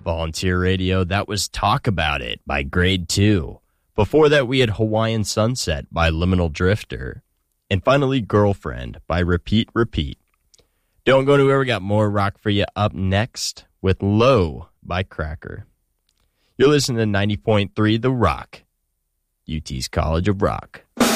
Volunteer Radio, that was Talk About It by Grade 2. Before that, we had Hawaiian Sunset by Liminal Drifter. And finally, Girlfriend by Repeat Repeat. Don't go anywhere, we got more rock for you up next with Low by Cracker. You're listening to 90.3 The Rock, UT's College of Rock.